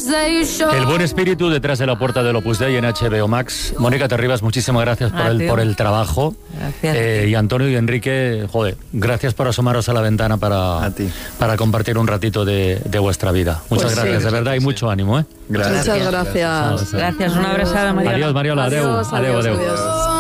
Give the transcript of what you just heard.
El buen espíritu detrás de la puerta del Opus Dei en HBO Max. Mónica Terribas, muchísimas gracias por el trabajo. Gracias. Y Antonio y Enrique, joder, gracias por asomaros a la ventana para compartir un ratito de vuestra vida. Muchas gracias, de verdad, y mucho ánimo. Gracias. Muchas gracias. Gracias, una abrazada, Mariola. Adiós, Mariola, adeu. Adiós.